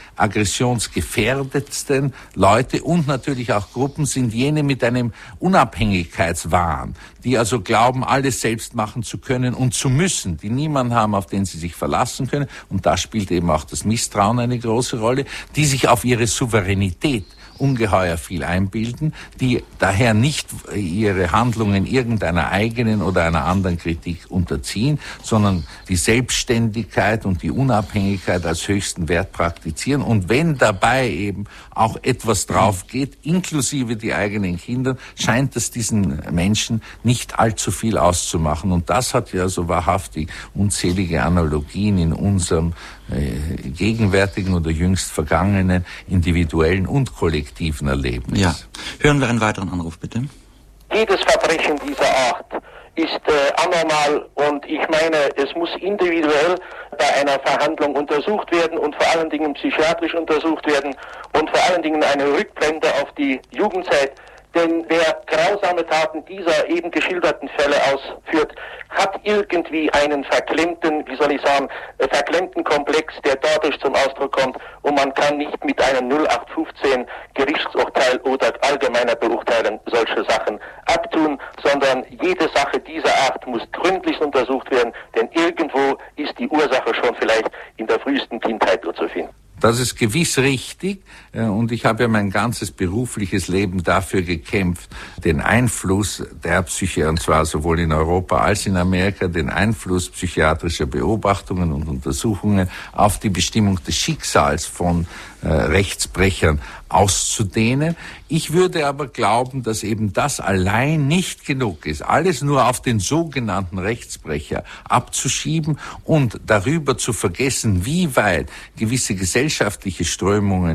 Speaker 5: aggressionsgefährdetsten Leute und natürlich auch Gruppen sind jene mit einem Unabhängigkeitswahn, die also glauben, alles selbst machen zu können und zu müssen, die niemanden haben, auf den sie sich verlassen können. Und da spielt eben auch das Misstrauen eine große Rolle, die sich auf ihre Souveränität ungeheuer viel einbilden, die daher nicht ihre Handlungen irgendeiner eigenen oder einer anderen Kritik unterziehen, sondern die Selbstständigkeit und die Unabhängigkeit als höchsten Wert praktizieren. Und wenn dabei eben auch etwas drauf geht, inklusive die eigenen Kinder, scheint es diesen Menschen nicht allzu viel auszumachen. Und das hat ja so wahrhaftig unzählige Analogien in unserem äh, gegenwärtigen oder jüngst vergangenen individuellen und kollektiven Erlebnis.
Speaker 4: Ja. Hören wir einen weiteren Anruf, bitte.
Speaker 7: Jedes Verbrechen dieser Art ist äh, anormal und ich meine, es muss individuell bei einer Verhandlung untersucht werden und vor allen Dingen psychiatrisch untersucht werden und vor allen Dingen eine Rückblende auf die Jugendzeit. Denn wer grausame Taten dieser eben geschilderten Fälle ausführt, hat irgendwie einen verklemmten, wie soll ich sagen, verklemmten Komplex, der dadurch zum Ausdruck kommt. Und man kann nicht mit einem null acht fünfzehn Gerichtsurteil oder allgemeiner Beurteilung solche Sachen abtun, sondern jede Sache dieser Art muss gründlich untersucht werden, denn irgendwo ist die Ursache schon vielleicht in der frühesten Kindheit zu finden.
Speaker 5: Das ist gewiss richtig und ich habe ja mein ganzes berufliches Leben dafür gekämpft, den Einfluss der Psychiatrie, und zwar sowohl in Europa als in Amerika, den Einfluss psychiatrischer Beobachtungen und Untersuchungen auf die Bestimmung des Schicksals von äh, Rechtsbrechern auszudehnen. Ich würde aber glauben, dass eben das allein nicht genug ist, alles nur auf den sogenannten Rechtsbrecher abzuschieben und darüber zu vergessen, wie weit gewisse gesellschaftliche Strömungen und Tendenzen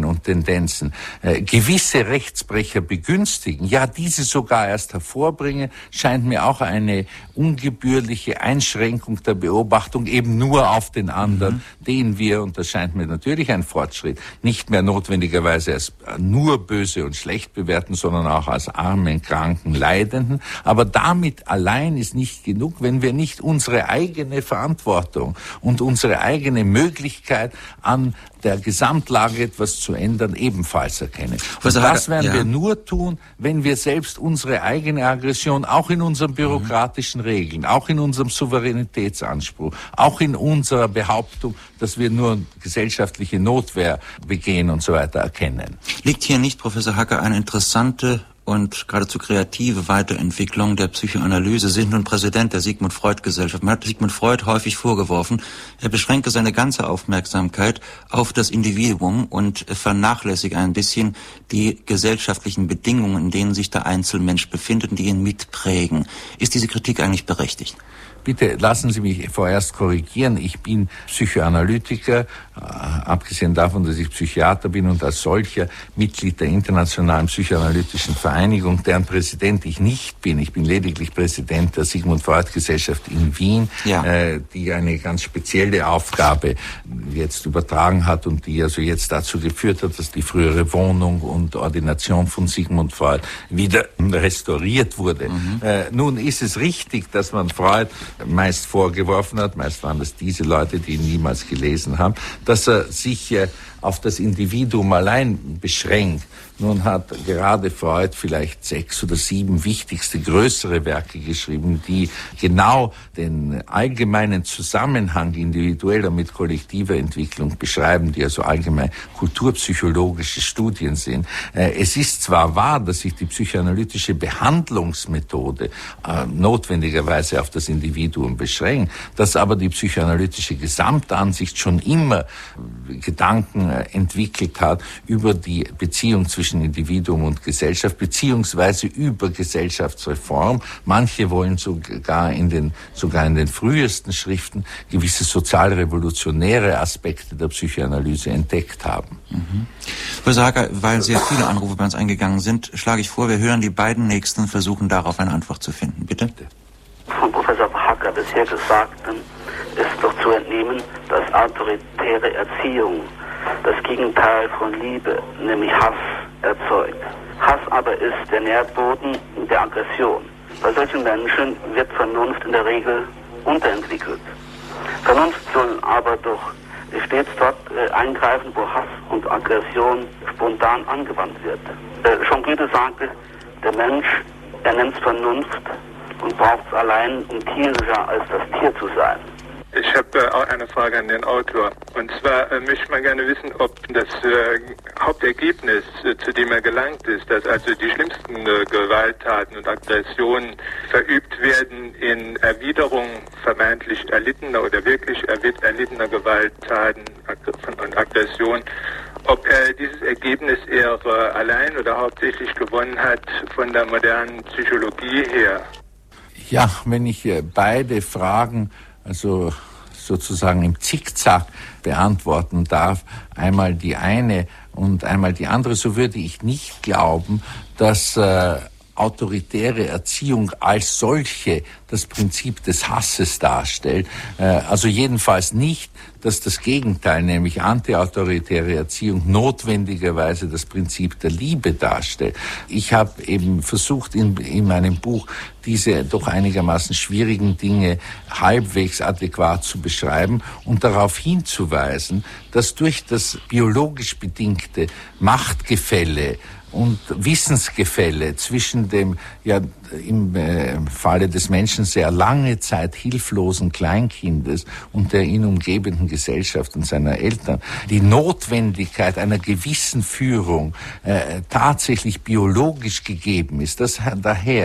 Speaker 5: Tendenzen äh, gewisse Rechtsbrecher begünstigen, ja diese sogar erst hervorbringen, scheint mir auch eine ungebührliche Einschränkung der Beobachtung eben nur auf den anderen, mhm. den wir, und das scheint mir natürlich ein Fortschritt, nicht mehr notwendigerweise als nur böse und schlecht bewerten, sondern auch als armen, kranken, Leidenden. Aber damit allein ist nicht genug, wenn wir nicht unsere eigene Verantwortung und unsere eigene Möglichkeit an der Gesamtlage etwas zu ändern, ebenfalls erkennen. Und das werden ja. wir nur tun, wenn wir selbst unsere eigene Aggression, auch in unseren bürokratischen Regeln, auch in unserem Souveränitätsanspruch, auch in unserer Behauptung, dass wir nur gesellschaftliche Notwehr begehen und so weiter erkennen.
Speaker 4: Liegt hier nicht, Professor Hacker, eine interessante und geradezu kreative Weiterentwicklung der Psychoanalyse? Sie sind nun Präsident der Sigmund Freud Gesellschaft. Man hat Sigmund Freud häufig vorgeworfen, er beschränke seine ganze Aufmerksamkeit auf das Individuum und vernachlässige ein bisschen die gesellschaftlichen Bedingungen, in denen sich der Einzelmensch befindet und die ihn mitprägen. Ist diese Kritik eigentlich berechtigt?
Speaker 5: Bitte lassen Sie mich vorerst korrigieren. Ich bin Psychoanalytiker, äh, abgesehen davon, dass ich Psychiater bin und als solcher Mitglied der Internationalen Psychoanalytischen Vereinigung, deren Präsident ich nicht bin. Ich bin lediglich Präsident der Sigmund Freud Gesellschaft in Wien, ja. äh, die eine ganz spezielle Aufgabe jetzt übertragen hat und die also jetzt dazu geführt hat, dass die frühere Wohnung und Ordination von Sigmund Freud wieder restauriert wurde. Mhm. Äh, nun ist es richtig, dass man Freud meist vorgeworfen hat, meist waren das diese Leute, die ihn niemals gelesen haben, dass er sich äh, auf das Individuum allein beschränkt. Nun hat gerade Freud vielleicht sechs oder sieben wichtigste, größere Werke geschrieben, die genau den allgemeinen Zusammenhang individueller mit kollektiver Entwicklung beschreiben, die also allgemein kulturpsychologische Studien sind. Es ist zwar wahr, dass sich die psychoanalytische Behandlungsmethode äh, notwendigerweise auf das Individuum beschränkt, dass aber die psychoanalytische Gesamtansicht schon immer Gedanken äh, entwickelt hat über die Beziehung zwischen Individuum und Gesellschaft, beziehungsweise über Gesellschaftsreform. Manche wollen sogar in den, sogar in den frühesten Schriften gewisse sozialrevolutionäre Aspekte der Psychoanalyse entdeckt haben.
Speaker 4: Mhm. Professor Hacker, weil sehr viele Anrufe bei uns eingegangen sind, schlage ich vor, wir hören die beiden Nächsten versuchen, darauf eine Antwort zu finden. Bitte.
Speaker 8: Von Professor Hacker bisher Gesagten ist doch zu entnehmen, dass autoritäre Erziehung das Gegenteil von Liebe, nämlich Hass, erzeugt. Hass aber ist der Nährboden der Aggression. Bei solchen Menschen wird Vernunft in der Regel unterentwickelt. Vernunft soll aber doch stets dort äh, eingreifen, wo Hass und Aggression spontan angewandt wird. Äh, schon Goethe sagte, der Mensch, er nennt Vernunft und braucht es allein, um tierischer als das Tier zu sein.
Speaker 9: Ich habe äh, auch eine Frage an den Autor. Und zwar äh, möchte man gerne wissen, ob das äh, Hauptergebnis, äh, zu dem er gelangt ist, dass also die schlimmsten äh, Gewalttaten und Aggressionen verübt werden in Erwiderung vermeintlich erlittener oder wirklich erlittener Gewalttaten und Aggressionen, ob er dieses Ergebnis eher äh, allein oder hauptsächlich gewonnen hat von der modernen Psychologie her.
Speaker 5: Ja, wenn ich äh, beide Fragen also sozusagen im Zickzack beantworten darf, einmal die eine und einmal die andere, so würde ich nicht glauben, dass äh, autoritäre Erziehung als solche das Prinzip des Hasses darstellt. Äh, also jedenfalls nicht, dass das Gegenteil, nämlich antiautoritäre Erziehung, notwendigerweise das Prinzip der Liebe darstellt. Ich habe eben versucht, in, in meinem Buch diese doch einigermaßen schwierigen Dinge halbwegs adäquat zu beschreiben und darauf hinzuweisen, dass durch das biologisch bedingte Machtgefälle und Wissensgefälle zwischen dem ja im äh, Falle des Menschen sehr lange Zeit hilflosen Kleinkindes und der ihn umgebenden Gesellschaft und seiner Eltern die Notwendigkeit einer gewissen Führung äh, tatsächlich biologisch gegeben ist. Dass daher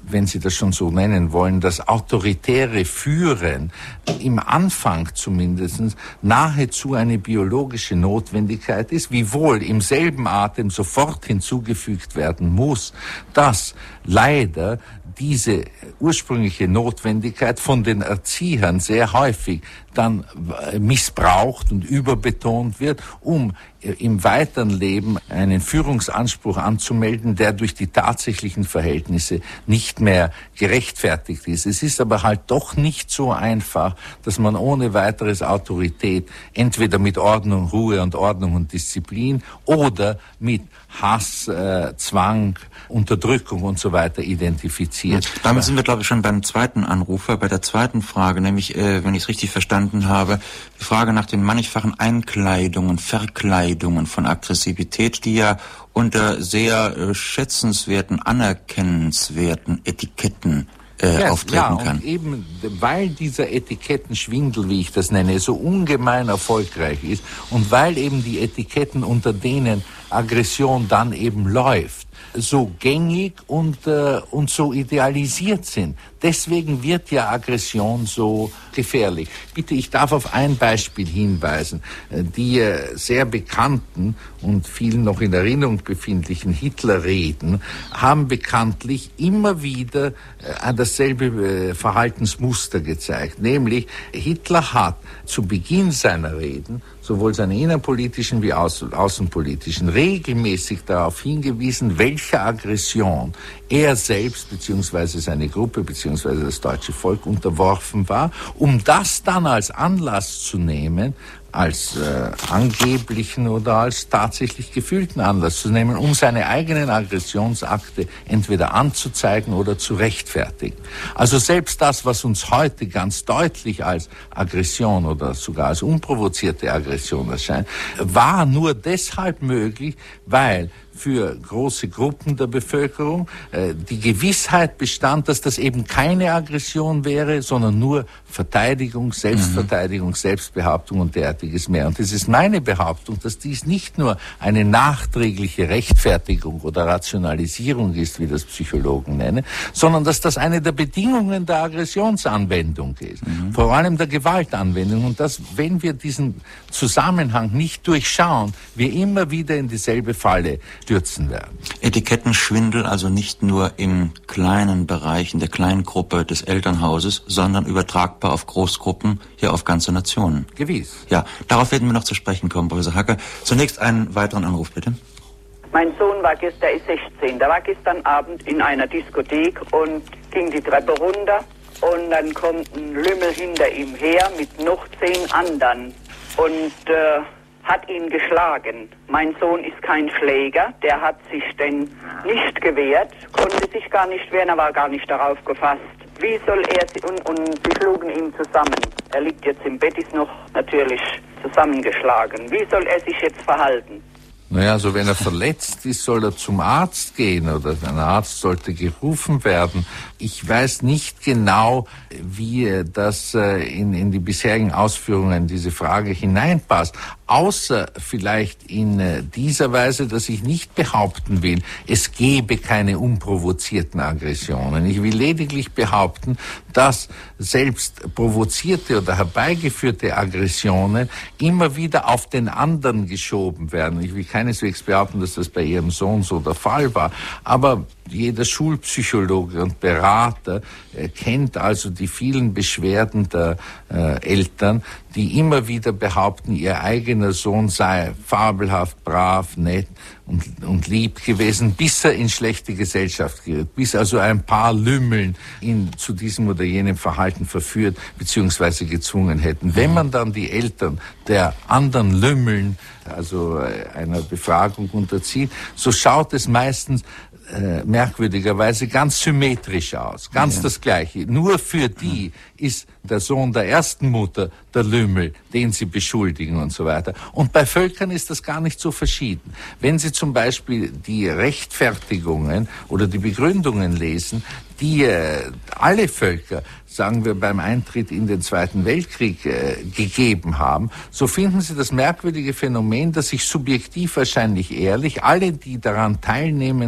Speaker 5: wenn Sie das schon so nennen wollen, das autoritäre Führen im Anfang zumindest nahezu eine biologische Notwendigkeit ist, wiewohl im selben Atem sofort hinzugefügt werden muss, dass leider diese ursprüngliche Notwendigkeit von den Erziehern sehr häufig dann missbraucht und überbetont wird, um im weiteren Leben einen Führungsanspruch anzumelden, der durch die tatsächlichen Verhältnisse nicht mehr gerechtfertigt ist. Es ist aber halt doch nicht so einfach, dass man ohne weiteres Autorität entweder mit Ordnung, Ruhe und Ordnung und Disziplin oder mit Hass, äh, Zwang, Unterdrückung und so weiter identifiziert.
Speaker 4: Damit sind wir, glaube ich, schon beim zweiten Anrufer, bei der zweiten Frage, nämlich, äh, wenn ich es richtig verstanden habe, die Frage nach den mannigfachen Einkleidungen, Verkleidungen von Aggressivität, die ja unter sehr äh, schätzenswerten, anerkennenswerten Etiketten äh, ja, auftreten
Speaker 5: ja,
Speaker 4: kann.
Speaker 5: Und eben, weil dieser Etikettenschwindel, wie ich das nenne, so ungemein erfolgreich ist und weil eben die Etiketten, unter denen Aggression dann eben läuft, so gängig und, äh, und so idealisiert sind. Deswegen wird ja Aggression so gefährlich. Bitte, ich darf auf ein Beispiel hinweisen. Die äh, sehr bekannten und vielen noch in Erinnerung befindlichen Hitlerreden haben bekanntlich immer wieder äh, dasselbe äh, Verhaltensmuster gezeigt. Nämlich, Hitler hat zu Beginn seiner Reden sowohl seine innerpolitischen wie außen, außenpolitischen regelmäßig darauf hingewiesen, welche Aggression er selbst bzw. seine Gruppe bzw. das deutsche Volk unterworfen war, um das dann als Anlass zu nehmen, als äh, angeblichen oder als tatsächlich gefühlten Anlass zu nehmen, um seine eigenen Aggressionsakte entweder anzuzeigen oder zu rechtfertigen. Also selbst das, was uns heute ganz deutlich als Aggression oder sogar als unprovozierte Aggression erscheint, war nur deshalb möglich, weil für große Gruppen der Bevölkerung äh, die Gewissheit bestand, dass das eben keine Aggression wäre, sondern nur Verteidigung, Selbstverteidigung, mhm. Selbstbehauptung und derartiges mehr. Und es ist meine Behauptung, dass dies nicht nur eine nachträgliche Rechtfertigung oder Rationalisierung ist, wie das Psychologen nennen, sondern dass das eine der Bedingungen der Aggressionsanwendung ist, mhm. vor allem der Gewaltanwendung. Und dass, wenn wir diesen Zusammenhang nicht durchschauen, wir immer wieder in dieselbe Falle stürzen werden.
Speaker 4: Etikettenschwindel also nicht nur im kleinen Bereich, in der kleinen Gruppe des Elternhauses, sondern übertragbar auf Großgruppen, ja auf ganze Nationen.
Speaker 5: Gewiss.
Speaker 4: Ja, darauf werden wir noch zu sprechen kommen, Professor Hacker. Zunächst einen weiteren Anruf, bitte.
Speaker 10: Mein Sohn war gestern, der ist sechzehn, der war gestern Abend in einer Diskothek und ging die Treppe runter und dann kommt ein Lümmel hinter ihm her mit noch zehn anderen und äh, hat ihn geschlagen. Mein Sohn ist kein Schläger, der hat sich denn nicht gewehrt, konnte sich gar nicht wehren, er war gar nicht darauf gefasst. Wie soll er, und, und sie schlugen ihn zusammen. Er liegt jetzt im Bett, ist noch natürlich zusammengeschlagen. Wie soll er sich jetzt verhalten?
Speaker 5: Naja, also wenn er verletzt ist, soll er zum Arzt gehen oder ein Arzt sollte gerufen werden. Ich weiß nicht genau, wie das in, in die bisherigen Ausführungen diese Frage hineinpasst. Außer vielleicht in dieser Weise, dass ich nicht behaupten will, es gebe keine unprovozierten Aggressionen. Ich will lediglich behaupten, dass selbst provozierte oder herbeigeführte Aggressionen immer wieder auf den anderen geschoben werden. Ich will keineswegs behaupten, dass das bei Ihrem Sohn so der Fall war. Aber jeder Schulpsychologe und Berater äh, kennt also die vielen Beschwerden der äh, Eltern, die immer wieder behaupten, ihr eigener Sohn sei fabelhaft, brav, nett und, und lieb gewesen, bis er in schlechte Gesellschaft gerät, bis also ein paar Lümmeln ihn zu diesem oder jenem Verhalten verführt bzw. gezwungen hätten. Wenn man dann die Eltern der anderen Lümmeln, also äh, einer Befragung unterzieht, so schaut es meistens Äh, merkwürdigerweise ganz symmetrisch aus, ganz ja. das Gleiche. Nur für die ist der Sohn der ersten Mutter der Lümmel, den sie beschuldigen und so weiter. Und bei Völkern ist das gar nicht so verschieden. Wenn Sie zum Beispiel die Rechtfertigungen oder die Begründungen lesen, die äh, alle Völker, sagen wir, beim Eintritt in den Zweiten Weltkrieg äh, gegeben haben, so finden Sie das merkwürdige Phänomen, dass sich subjektiv wahrscheinlich ehrlich alle die daran teilnehmenden Nationen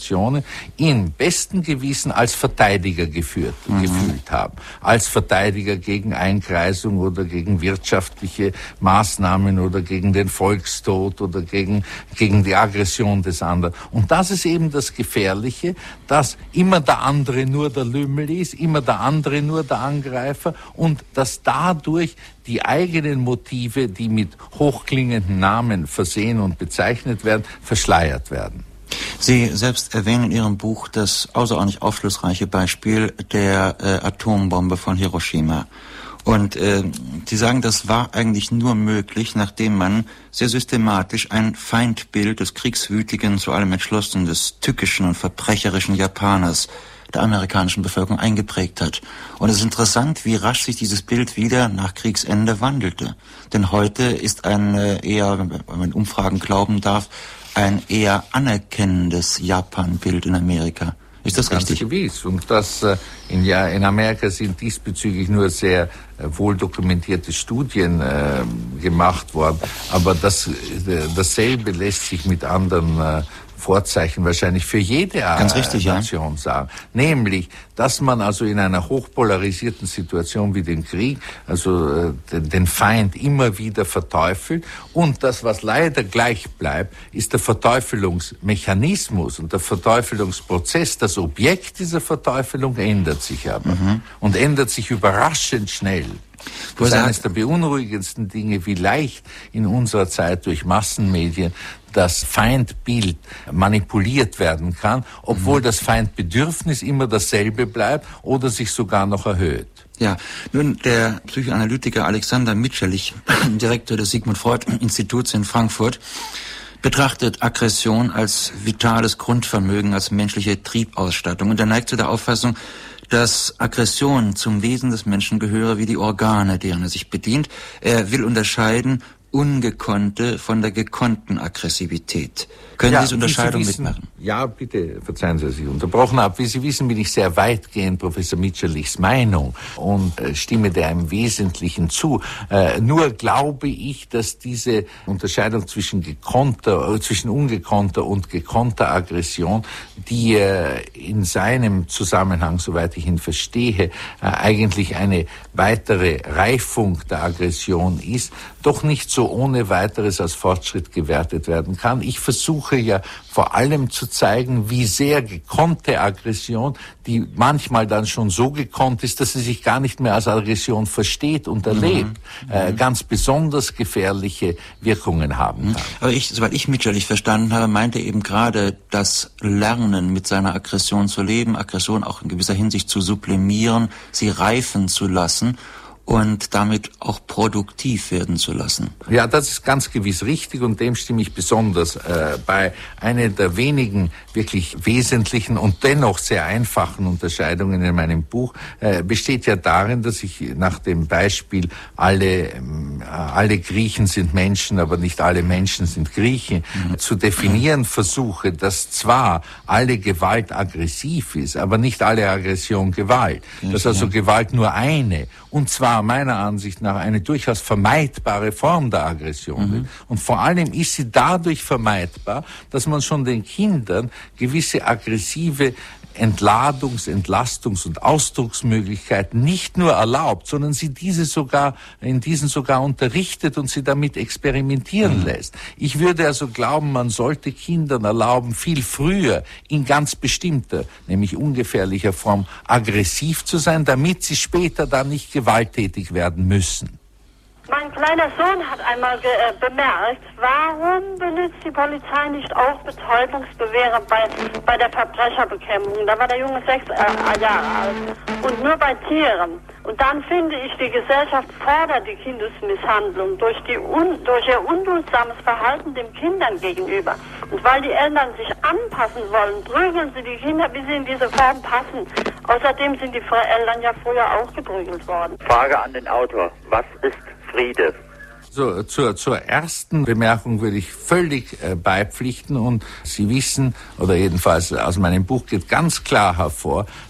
Speaker 5: Situationen im besten Gewissen als Verteidiger geführt, mhm. gefühlt haben. Als Verteidiger gegen Einkreisung oder gegen wirtschaftliche Maßnahmen oder gegen den Volkstod oder gegen, gegen die Aggression des anderen. Und das ist eben das Gefährliche, dass immer der andere nur der Lümmel ist, immer der andere nur der Angreifer und dass dadurch die eigenen Motive, die mit hochklingenden Namen versehen und bezeichnet werden, verschleiert werden.
Speaker 4: Sie selbst erwähnen in Ihrem Buch das außerordentlich aufschlussreiche Beispiel der äh, Atombombe von Hiroshima. Und äh, Sie sagen, das war eigentlich nur möglich, nachdem man sehr systematisch ein Feindbild des kriegswütigen, zu allem entschlossenen, des tückischen und verbrecherischen Japaners der amerikanischen Bevölkerung eingeprägt hat. Und es ist interessant, wie rasch sich dieses Bild wieder nach Kriegsende wandelte. Denn heute ist ein äh, eher, wenn man Umfragen glauben darf, ein eher anerkennendes Japan-Bild in Amerika. Ist das
Speaker 5: Ganz
Speaker 4: richtig?
Speaker 5: Gewiss. Und das äh, in, ja, in Amerika sind diesbezüglich nur sehr äh, wohl dokumentierte Studien äh, gemacht worden. Aber das, äh, dasselbe lässt sich mit anderen äh, Vorzeichen wahrscheinlich für jede
Speaker 4: Ganz richtig,
Speaker 5: Nation
Speaker 4: ja.
Speaker 5: sagen. Nämlich, dass man also in einer hochpolarisierten Situation wie dem Krieg, also äh, den, den Feind immer wieder verteufelt. Und das, was leider gleich bleibt, ist der Verteufelungsmechanismus und der Verteufelungsprozess. Das Objekt dieser Verteufelung ändert sich aber mhm. und ändert sich überraschend schnell. Das ist eines der beunruhigendsten Dinge, wie leicht in unserer Zeit durch Massenmedien das Feindbild manipuliert werden kann, obwohl mhm. das Feindbedürfnis immer dasselbe bleibt oder sich sogar noch erhöht.
Speaker 4: Ja, nun, der Psychoanalytiker Alexander Mitscherlich, Direktor des Sigmund Freud Instituts in Frankfurt, betrachtet Aggression als vitales Grundvermögen, als menschliche Triebausstattung. Und er neigt zu der Auffassung, dass Aggression zum Wesen des Menschen gehöre wie die Organe, deren er sich bedient. Er will unterscheiden ungekonnte von der gekonnten Aggressivität. Können
Speaker 5: ja,
Speaker 4: Sie diese Unterscheidung
Speaker 5: wissen,
Speaker 4: mitmachen?
Speaker 5: Ja, bitte, verzeihen Sie, dass ich unterbrochen habe. Wie Sie wissen, bin ich sehr weitgehend Professor Mitscherlichs Meinung und äh, stimme der im Wesentlichen zu. Äh, nur glaube ich, dass diese Unterscheidung zwischen gekonnter, äh, zwischen ungekonnter und gekonnter Aggression, die äh, in seinem Zusammenhang, soweit ich ihn verstehe, äh, eigentlich eine weitere Reifung der Aggression ist, doch nicht so ohne weiteres als Fortschritt gewertet werden kann. Ich versuche ja vor allem zu zeigen, wie sehr gekonnte Aggression, die manchmal dann schon so gekonnt ist, dass sie sich gar nicht mehr als Aggression versteht und erlebt, mhm. äh, ganz besonders gefährliche Wirkungen haben kann.
Speaker 4: Aber ich, soweit ich Mitscherlich verstanden habe, meinte eben gerade das Lernen, mit seiner Aggression zu leben, Aggression auch in gewisser Hinsicht zu sublimieren, sie reifen zu lassen und damit auch produktiv werden zu lassen.
Speaker 5: Ja, das ist ganz gewiss richtig und dem stimme ich besonders äh, bei. Eine der wenigen wirklich wesentlichen und dennoch sehr einfachen Unterscheidungen in meinem Buch äh, besteht ja darin, dass ich nach dem Beispiel alle, äh, alle Griechen sind Menschen, aber nicht alle Menschen sind Griechen, mhm. zu definieren versuche, dass zwar alle Gewalt aggressiv ist, aber nicht alle Aggression Gewalt. Ja, dass also ja. Gewalt nur eine, und zwar meiner Ansicht nach eine durchaus vermeidbare Form der Aggression. Mhm. Und vor allem ist sie dadurch vermeidbar, dass man schon den Kindern gewisse aggressive Entladungs-, Entlastungs- und Ausdrucksmöglichkeiten nicht nur erlaubt, sondern sie diese sogar, in diesen sogar unterrichtet und sie damit experimentieren mhm. lässt. Ich würde also glauben, man sollte Kindern erlauben, viel früher in ganz bestimmter, nämlich ungefährlicher Form aggressiv zu sein, damit sie später dann nicht gewalttätig werden müssen.
Speaker 11: Mein kleiner Sohn hat einmal ge- äh, bemerkt, warum benutzt die Polizei nicht auch Betäubungsbewehre bei, bei der Verbrecherbekämpfung? Da war der Junge sechs äh, Jahre alt. Und nur bei Tieren. Und dann finde ich, die Gesellschaft fordert die Kindesmisshandlung durch, die un- durch ihr unduldsames Verhalten den Kindern gegenüber. Und weil die Eltern sich anpassen wollen, prügeln sie die Kinder, bis sie in diese Form passen. Außerdem sind die Eltern ja früher auch geprügelt worden.
Speaker 6: Frage an den Autor. Was ist Friede?
Speaker 5: So, zur, zur ersten Bemerkung würde ich völlig äh, beipflichten und Sie wissen, oder jedenfalls aus meinem Buch geht ganz klar hervor,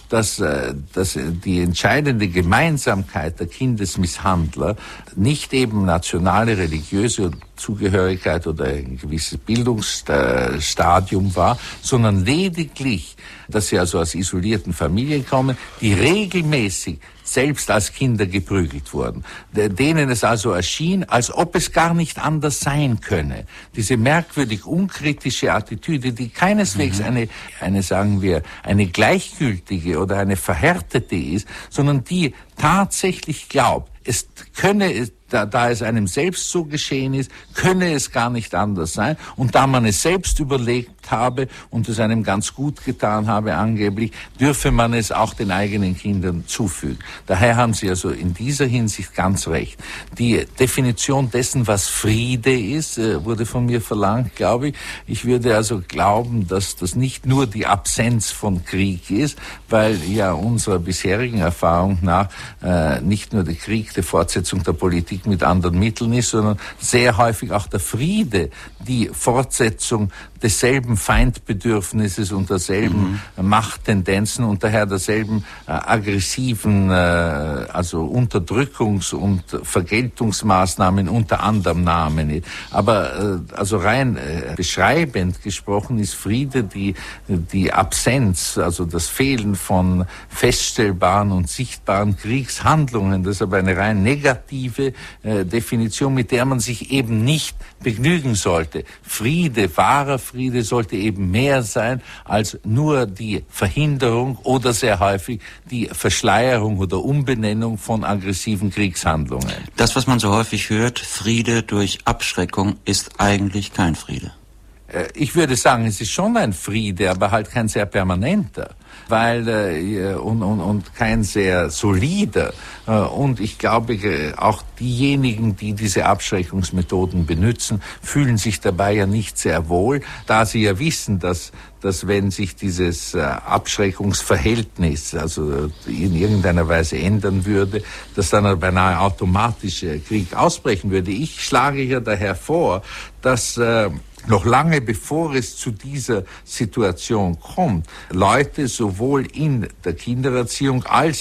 Speaker 5: dass, dass die entscheidende Gemeinsamkeit der Kindesmisshandler nicht eben nationale, religiöse Zugehörigkeit oder ein gewisses Bildungsstadium war, sondern lediglich, dass sie also aus isolierten Familien kommen, die regelmäßig selbst als Kinder geprügelt wurden, denen es also erschien, als ob es gar nicht anders sein könne. Diese merkwürdig unkritische Attitüde, die keineswegs mhm. eine, eine, sagen wir, eine gleichgültige oder eine verhärtete ist, sondern die tatsächlich glaubt, es könne, da, da es einem selbst so geschehen ist, könne es gar nicht anders sein. Und da man es selbst überlegt habe und es einem ganz gut getan habe, angeblich, dürfe man es auch den eigenen Kindern zufügen. Daher haben Sie also in dieser Hinsicht ganz recht. Die Definition dessen, was Friede ist, wurde von mir verlangt, glaube ich. Ich würde also glauben, dass das nicht nur die Absenz von Krieg ist, weil ja unserer bisherigen Erfahrung nach äh, nicht nur der Krieg die Fortsetzung der Politik mit anderen Mitteln ist, sondern sehr häufig auch der Friede die Fortsetzung desselben Feindbedürfnisses und derselben mhm. Machttendenzen und daher derselben äh, aggressiven, äh, also Unterdrückungs- und Vergeltungsmaßnahmen unter anderem Namen. Aber äh, also rein äh, beschreibend gesprochen ist Friede die, die Absenz, also das Fehlen von feststellbaren und sichtbaren Kriegshandlungen. Das ist aber eine rein negative äh, Definition, mit der man sich eben nicht begnügen sollte. Friede, wahrer Friede sollte eben mehr sein als nur die Verhinderung oder sehr häufig die Verschleierung oder Umbenennung von aggressiven Kriegshandlungen.
Speaker 4: Das, was man so häufig hört, Friede durch Abschreckung, ist eigentlich kein Friede.
Speaker 5: Ich würde sagen, es ist schon ein Friede, aber halt kein sehr permanenter, weil äh, und, und, und kein sehr solider. Äh, und ich glaube, auch diejenigen, die diese Abschreckungsmethoden benutzen, fühlen sich dabei ja nicht sehr wohl, da sie ja wissen, dass dass wenn sich dieses äh, Abschreckungsverhältnis also in irgendeiner Weise ändern würde, dass dann beinahe automatisch äh, Krieg ausbrechen würde. Ich schlage hier daher vor, dass äh, noch lange bevor es zu dieser Situation kommt, Leute sowohl in der Kindererziehung als